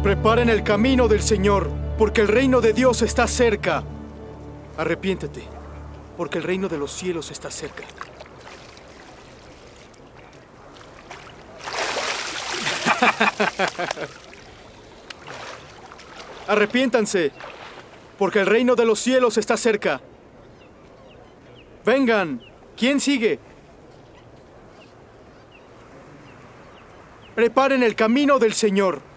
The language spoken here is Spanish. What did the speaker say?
Preparen el camino del Señor, porque el reino de Dios está cerca. Arrepiéntete, porque el reino de los cielos está cerca. Arrepiéntanse, porque el reino de los cielos está cerca. Vengan, ¿quién sigue? Preparen el camino del Señor,